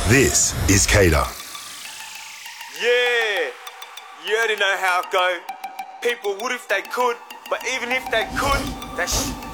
This is Cater. Yeah, you already know how it go. People would if they could, but even if they could,